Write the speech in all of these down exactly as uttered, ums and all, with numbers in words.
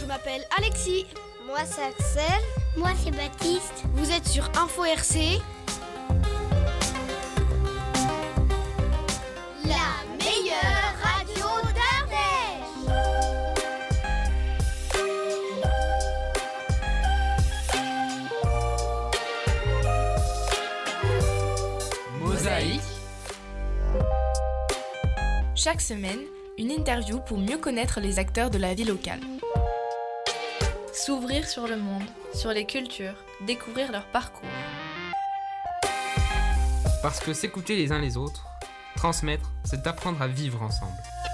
m'appelle Alexis. Moi c'est Axel. Moi c'est Baptiste. Vous êtes sur Info R C. La meilleure radio d'Ardèche. Mosaïque. Chaque semaine, une interview pour mieux connaître les acteurs de la vie locale. S'ouvrir sur le monde, sur les cultures, découvrir leur parcours. Parce que s'écouter les uns les autres, transmettre, c'est apprendre à vivre ensemble.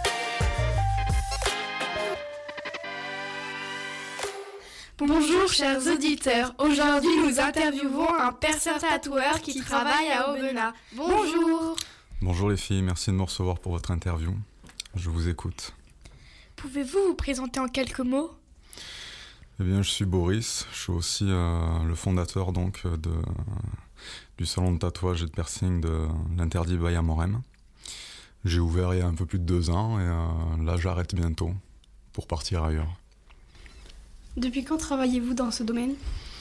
Bonjour chers auditeurs, aujourd'hui nous interviewons un perceur tatoueur qui travaille à Aubenas. Bonjour. Bonjour les filles, merci de me recevoir pour votre interview. Je vous écoute. Pouvez-vous vous présenter en quelques mots ? Eh bien, je suis Boris, je suis aussi euh, le fondateur donc de, du salon de tatouage et de piercing de l'Interdit by Amorem. J'ai ouvert il y a un peu plus de deux ans et euh, là j'arrête bientôt pour partir ailleurs. Depuis quand travaillez-vous dans ce domaine ?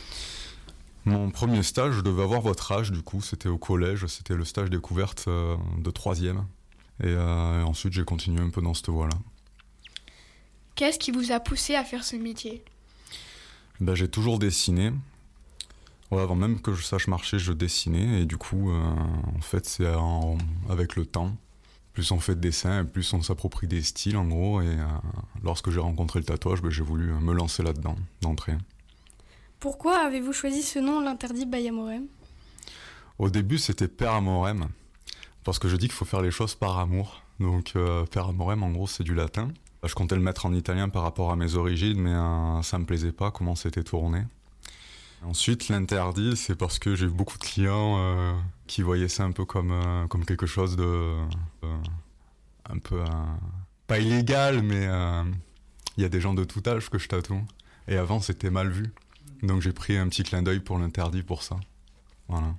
Mon premier stage, je devais avoir votre âge du coup, c'était au collège, c'était le stage découverte euh, de troisième. Et, euh, et ensuite j'ai continué un peu dans cette voie-là. Qu'est-ce qui vous a poussé à faire ce métier ? Ben, j'ai toujours dessiné. Ouais, avant même que je sache marcher, je dessinais. Et du coup, euh, en fait, c'est en, avec le temps. Plus on fait de dessins, plus on s'approprie des styles, en gros. Et euh, lorsque j'ai rencontré le tatouage, ben, j'ai voulu me lancer là-dedans, d'entrée. Pourquoi avez-vous choisi ce nom, l'Interdit by Amorem ? Au début, c'était Per Amorem. Parce que je dis qu'il faut faire les choses par amour. Donc, euh, Per Amorem, en gros, c'est du latin. Je comptais le mettre en italien par rapport à mes origines, mais euh, ça me plaisait pas comment c'était tourné. Ensuite, l'interdit, c'est parce que j'ai eu beaucoup de clients euh, qui voyaient ça un peu comme, euh, comme quelque chose de... Euh, un peu... Euh, pas illégal, mais il euh, y a des gens de tout âge que je tatoue. Et avant, c'était mal vu. Donc j'ai pris un petit clin d'œil pour l'interdit pour ça. Voilà.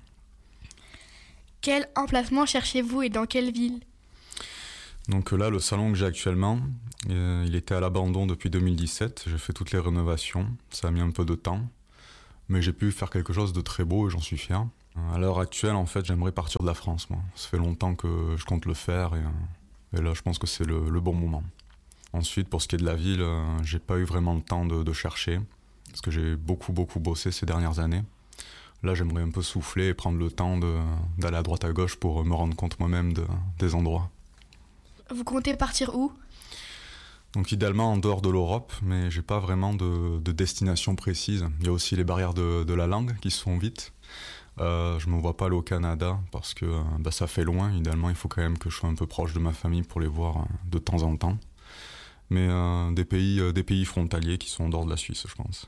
Quel emplacement cherchez-vous et dans quelle ville ? Donc là, le salon que j'ai actuellement, euh, il était à l'abandon depuis deux mille dix-sept. J'ai fait toutes les rénovations. Ça a mis un peu de temps. Mais j'ai pu faire quelque chose de très beau et j'en suis fier. À l'heure actuelle, en fait, j'aimerais partir de la France, moi. Ça fait longtemps que je compte le faire et, et là, je pense que c'est le, le bon moment. Ensuite, pour ce qui est de la ville, euh, j'ai pas eu vraiment le temps de, de chercher. Parce que j'ai beaucoup, beaucoup bossé ces dernières années. Là, j'aimerais un peu souffler et prendre le temps de, d'aller à droite à gauche pour me rendre compte moi-même de, des endroits. Vous comptez partir où ? Donc idéalement en dehors de l'Europe, mais j'ai pas vraiment de, de destination précise. Il y a aussi les barrières de, de la langue qui se font vite. Euh, je me vois pas aller au Canada parce que bah, ça fait loin. Idéalement, il faut quand même que je sois un peu proche de ma famille pour les voir de temps en temps. Mais euh, des pays, euh, des pays frontaliers qui sont en dehors de la Suisse, je pense.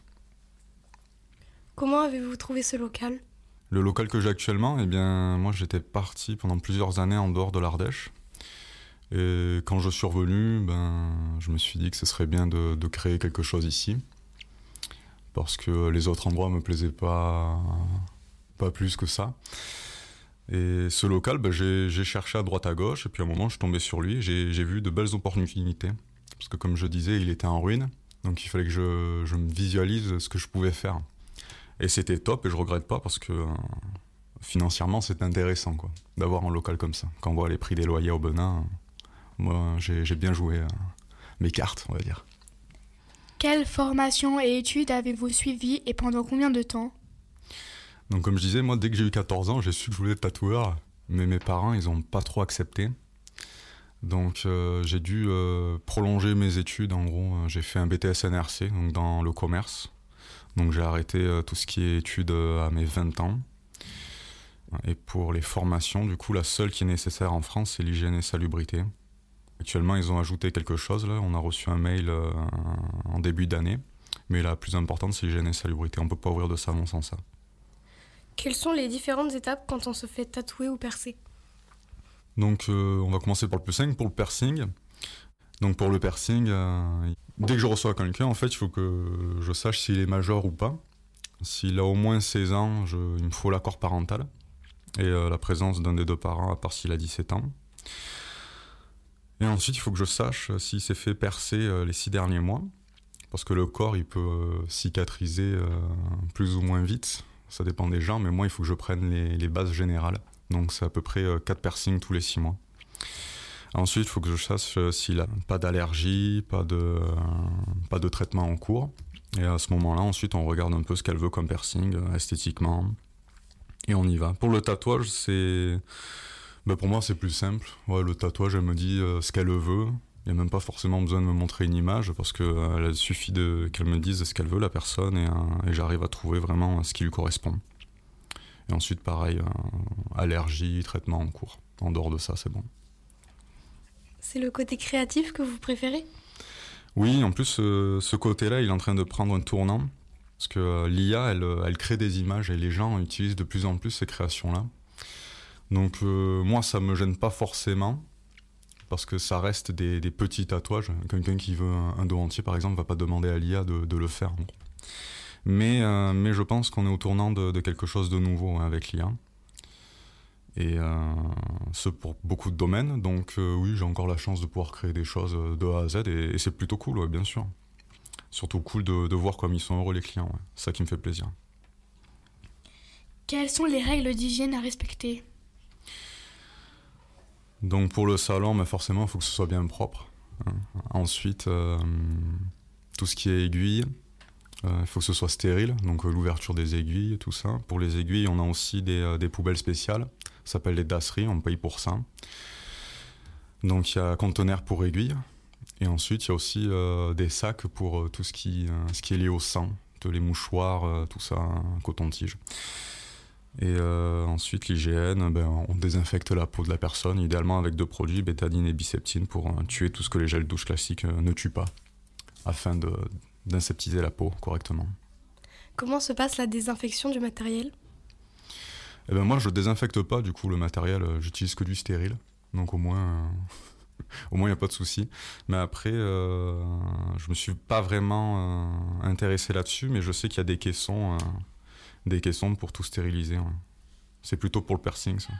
Comment avez-vous trouvé ce local ? Le local que j'ai actuellement, eh bien, moi j'étais parti pendant plusieurs années en dehors de l'Ardèche. Et quand je suis revenu, ben, je me suis dit que ce serait bien de, de créer quelque chose ici. Parce que les autres endroits me plaisaient pas, pas plus que ça. Et ce local, ben, j'ai, j'ai cherché à droite à gauche, et puis à un moment je suis tombé sur lui, j'ai, j'ai vu de belles opportunités. Parce que comme je disais, il était en ruine, donc il fallait que je, je me visualise ce que je pouvais faire. Et c'était top, et je regrette pas, parce que euh, financièrement c'est intéressant quoi, d'avoir un local comme ça. Quand on voit les prix des loyers au Aubenas, moi, j'ai, j'ai bien joué euh, mes cartes, on va dire. Quelle formation et études avez-vous suivies et pendant combien de temps ? Donc comme je disais, moi, dès que j'ai eu quatorze ans, j'ai su que je voulais être tatoueur, mais mes parents, ils n'ont pas trop accepté. Donc euh, j'ai dû euh, prolonger mes études, en gros. J'ai fait un B T S N R C, donc dans le commerce. Donc j'ai arrêté euh, tout ce qui est études euh, à mes vingt ans. Et pour les formations, du coup, la seule qui est nécessaire en France, c'est l'hygiène et salubrité. Actuellement, ils ont ajouté quelque chose, là. On a reçu un mail euh, en début d'année. Mais la plus importante, c'est l'hygiène et salubrité. On ne peut pas ouvrir de salon sans ça. Quelles sont les différentes étapes quand on se fait tatouer ou percer ? Donc, euh, on va commencer par le plus simple, pour le piercing. Donc, pour le piercing, euh, dès que je reçois quelqu'un, en fait, il faut que je sache s'il est majeur ou pas. S'il a au moins seize ans, je, il me faut l'accord parental. Et euh, la présence d'un des deux parents, à part s'il a dix-sept ans. Et ensuite, il faut que je sache s'il s'est fait percer euh, les six derniers mois. Parce que le corps, il peut euh, cicatriser euh, plus ou moins vite. Ça dépend des gens, mais moi, il faut que je prenne les, les bases générales. Donc, c'est à peu près euh, quatre piercings tous les six mois. Ensuite, il faut que je sache euh, s'il n'a pas d'allergie, pas de, euh, pas de traitement en cours. Et à ce moment-là, ensuite, on regarde un peu ce qu'elle veut comme piercing, euh, esthétiquement. Et on y va. Pour le tatouage, c'est... Ben, pour moi, c'est plus simple. Ouais, le tatouage, elle me dit euh, ce qu'elle veut. Il n'y a même pas forcément besoin de me montrer une image parce qu'il euh, suffit de, qu'elle me dise ce qu'elle veut, la personne, et, euh, et j'arrive à trouver vraiment ce qui lui correspond. Et ensuite, pareil, euh, allergie, traitement en cours. En dehors de ça, c'est bon. C'est le côté créatif que vous préférez ? Oui, en plus, euh, ce côté-là, il est en train de prendre un tournant. Parce que euh, l'I A, elle, elle crée des images et les gens utilisent de plus en plus ces créations-là. Donc, euh, moi, ça ne me gêne pas forcément. Parce que ça reste des, des petits tatouages. Quelqu'un qui veut un, un dos entier, par exemple, ne va pas demander à l'I A de, de le faire. Mais, euh, mais je pense qu'on est au tournant de, de quelque chose de nouveau hein, avec l'I A. Et euh, ce pour beaucoup de domaines. Donc euh, oui, j'ai encore la chance de pouvoir créer des choses de A à Z. Et, et c'est plutôt cool, ouais, bien sûr. Surtout cool de, de voir comme ils sont heureux les clients. Ouais. C'est ça qui me fait plaisir. Quelles sont les règles d'hygiène à respecter ? Donc pour le salon, bah forcément, il faut que ce soit bien propre. Hein. Ensuite, euh, tout ce qui est aiguille, il euh, faut que ce soit stérile, donc euh, l'ouverture des aiguilles, tout ça. Pour les aiguilles, on a aussi des, euh, des poubelles spéciales, ça s'appelle les dasseries, on paye pour ça. Donc il y a conteneur pour aiguilles, et ensuite il y a aussi euh, des sacs pour euh, tout ce qui, euh, ce qui est lié au sang, tous les mouchoirs, euh, tout ça, hein, coton-tige. Et euh, ensuite, l'hygiène, ben, on désinfecte la peau de la personne, idéalement avec deux produits, bétadine et biseptine, pour euh, tuer tout ce que les gels douche classiques euh, ne tuent pas, afin de, d'inseptiser la peau correctement. Comment se passe la désinfection du matériel ? Eh ben, moi, je ne désinfecte pas du coup le matériel, euh, j'utilise que du stérile, donc au moins, euh, au moins il n'y a pas de souci. Mais après, euh, je ne me suis pas vraiment euh, intéressé là-dessus, mais je sais qu'il y a des caissons... Euh, des caissons pour tout stériliser. Ouais. C'est plutôt pour le piercing, ça.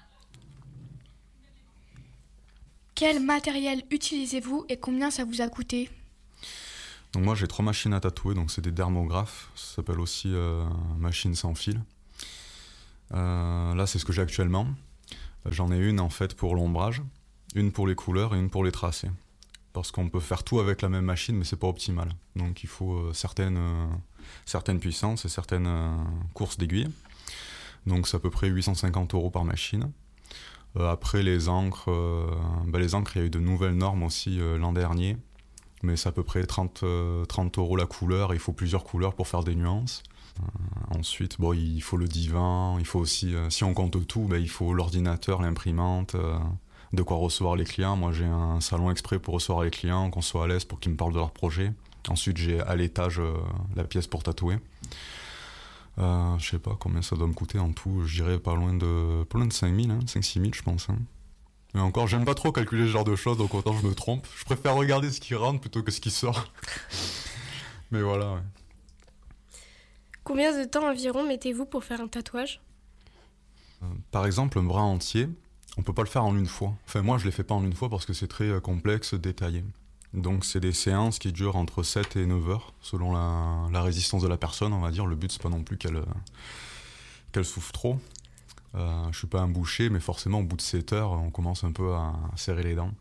Quel matériel utilisez-vous et combien ça vous a coûté ? Donc moi, j'ai trois machines à tatouer, donc c'est des dermographes. Ça s'appelle aussi euh, machine sans fil. Euh, là, c'est ce que j'ai actuellement. J'en ai une, en fait, pour l'ombrage, une pour les couleurs et une pour les tracés. Parce qu'on peut faire tout avec la même machine, mais c'est pas optimal. Donc il faut euh, certaines... Euh, certaines puissances et certaines euh, courses d'aiguilles. Donc c'est à peu près huit cent cinquante euros par machine. Euh, après les encres, euh, bah, les encres, il y a eu de nouvelles normes aussi euh, l'an dernier, mais c'est à peu près trente, euh, trente euros la couleur, et il faut plusieurs couleurs pour faire des nuances. Euh, ensuite, bon, il faut le divan, il faut aussi, euh, si on compte tout, bah, il faut l'ordinateur, l'imprimante, euh, de quoi recevoir les clients. Moi j'ai un salon exprès pour recevoir les clients, qu'on soit à l'aise pour qu'ils me parlent de leur projet. Ensuite, j'ai à l'étage euh, la pièce pour tatouer. Euh, je sais pas combien ça doit me coûter en tout. Je dirais pas loin de, pas loin de cinq mille, hein, cinq six mille, je pense. Hein. Mais encore, j'aime pas trop calculer ce genre de choses, donc autant je me trompe. Je préfère regarder ce qui rentre plutôt que ce qui sort. Mais voilà, ouais. Combien de temps environ mettez-vous pour faire un tatouage ? euh, Par exemple, un bras entier, on peut pas le faire en une fois. Enfin, moi, je les fais pas en une fois parce que c'est très euh, complexe, détaillé. Donc c'est des séances qui durent entre sept et neuf heures, selon la, la résistance de la personne, on va dire. Le but, c'est pas non plus qu'elle, qu'elle souffre trop. Euh, je suis pas un boucher, mais forcément, au bout de sept heures, on commence un peu à serrer les dents.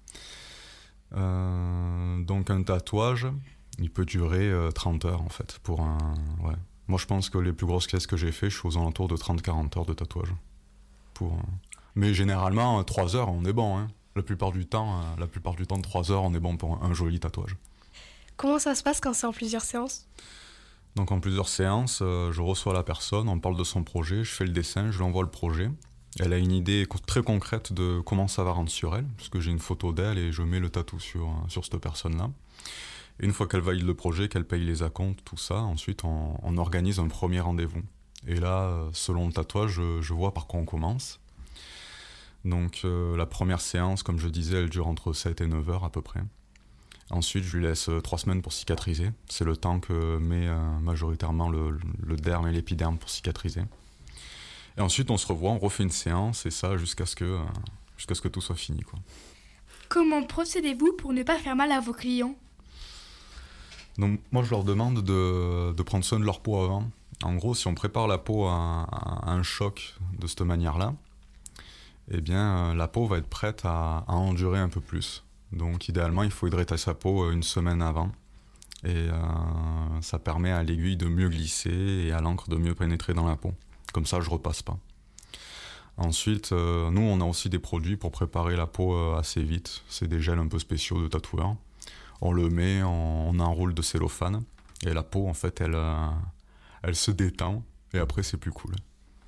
Euh, donc un tatouage, il peut durer euh, trente heures, en fait. Pour un, ouais. Moi, je pense que les plus grosses caisses que j'ai fait, je suis aux alentours de trente à quarante heures de tatouage. Pour, euh... Mais généralement, trois heures, on est bon, hein. La plupart du temps, euh, la plupart du temps, trois heures, on est bon pour un, un joli tatouage. Comment ça se passe quand c'est en plusieurs séances ? Donc en plusieurs séances, euh, je reçois la personne, on parle de son projet, je fais le dessin, je lui envoie le projet. Elle a une idée co- très concrète de comment ça va rendre sur elle, puisque j'ai une photo d'elle et je mets le tatou sur, sur cette personne-là. Et une fois qu'elle valide le projet, qu'elle paye les acomptes, tout ça, ensuite on, on organise un premier rendez-vous. Et là, selon le tatouage, je, je vois par quoi on commence. Donc euh, la première séance, comme je disais, elle dure entre sept et neuf heures à peu près. Ensuite, je lui laisse euh, trois semaines pour cicatriser. C'est le temps que met euh, majoritairement le, le derme et l'épiderme pour cicatriser. Et ensuite, on se revoit, on refait une séance, et ça jusqu'à ce que, euh, jusqu'à ce que tout soit fini, quoi. Comment procédez-vous pour ne pas faire mal à vos clients ? Donc moi je leur demande de, de prendre soin de leur peau avant. En gros, si on prépare la peau à, à un choc de cette manière-là, eh bien la peau va être prête à, à endurer un peu plus. Donc idéalement, il faut hydrater sa peau une semaine avant. Et euh, ça permet à l'aiguille de mieux glisser et à l'encre de mieux pénétrer dans la peau. Comme ça, je repasse pas. Ensuite, euh, nous, on a aussi des produits pour préparer la peau euh, assez vite. C'est des gels un peu spéciaux de tatoueurs. On le met, on, on enroule de cellophane. Et la peau, en fait, elle, euh, elle se détend. Et après, c'est plus cool.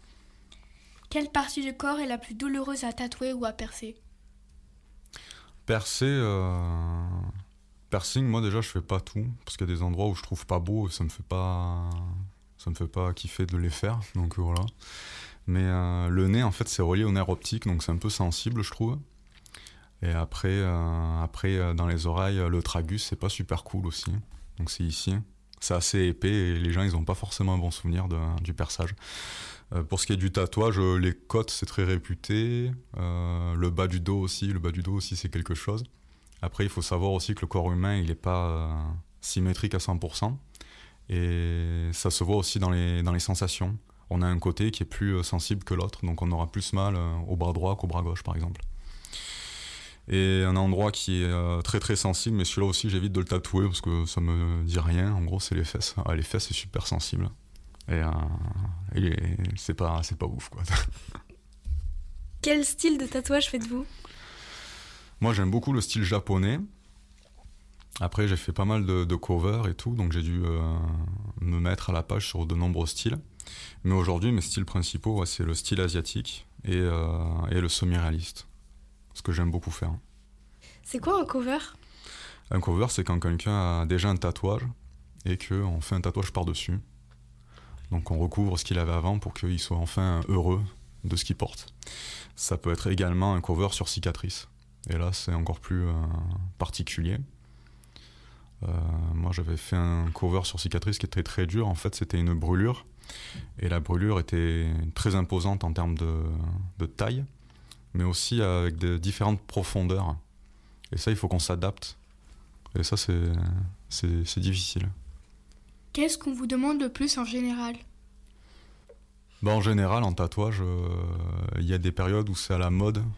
Quelle partie du corps est la plus douloureuse à tatouer ou à percer? Percer... Euh... Piercing, moi déjà je fais pas tout, parce qu'il y a des endroits où je trouve pas beau et ça me fait pas, ça me fait pas kiffer de les faire, donc voilà. Mais euh, le nez en fait c'est relié au nerf optique, donc c'est un peu sensible je trouve. Et après, euh, après euh, dans les oreilles, le tragus c'est pas super cool aussi, donc c'est ici. C'est assez épais et les gens ils ont pas forcément un bon souvenir de, du perçage. Euh, pour ce qui est du tatouage, les côtes c'est très réputé, euh, le bas du dos aussi, le bas du dos aussi c'est quelque chose. Après, il faut savoir aussi que le corps humain, il n'est pas euh, symétrique à cent pour cent. Et ça se voit aussi dans les, dans les sensations. On a un côté qui est plus euh, sensible que l'autre, donc on aura plus mal euh, au bras droit qu'au bras gauche, par exemple. Et un endroit qui est euh, très très sensible, mais celui-là aussi, j'évite de le tatouer parce que ça me dit rien. En gros, c'est les fesses. Ah, les fesses, c'est super sensible. Et, euh, et les, c'est pas, c'est pas ouf, quoi. Quel style de tatouage faites-vous ? Moi, j'aime beaucoup le style japonais. Après, j'ai fait pas mal de, de covers et tout, donc j'ai dû euh, me mettre à la page sur de nombreux styles. Mais aujourd'hui, mes styles principaux, ouais, c'est le style asiatique et, euh, et le semi-réaliste. Ce que j'aime beaucoup faire. C'est quoi un cover ? Un cover, c'est quand quelqu'un a déjà un tatouage et qu'on fait un tatouage par-dessus. Donc on recouvre ce qu'il avait avant pour qu'il soit enfin heureux de ce qu'il porte. Ça peut être également un cover sur cicatrice. Et là, c'est encore plus euh, particulier. Euh, moi, j'avais fait un cover sur cicatrice qui était très dur. En fait, c'était une brûlure. Et la brûlure était très imposante en termes de, de taille, mais aussi avec de différentes profondeurs. Et ça, il faut qu'on s'adapte. Et ça, c'est, c'est, c'est difficile. Qu'est-ce qu'on vous demande le plus en général ? Ben, en général, en tatouage, il euh, y a des périodes où c'est à la mode